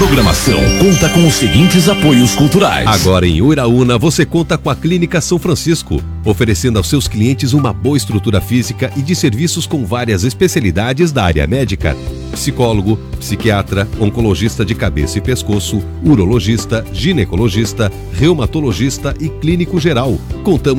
programação conta com os seguintes apoios culturais. Agora em Uiraúna você conta com a Clínica São Francisco, oferecendo aos seus clientes uma boa estrutura física e de serviços com várias especialidades da área médica. Psicólogo, psiquiatra, oncologista de cabeça e pescoço, urologista, ginecologista, reumatologista e clínico geral. Contamos